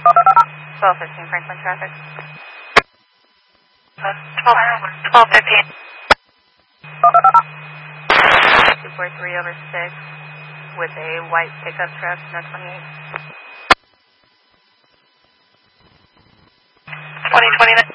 1215 Franklin traffic. 1215. 243 over 6 with a white pickup truck, no 28. 2029.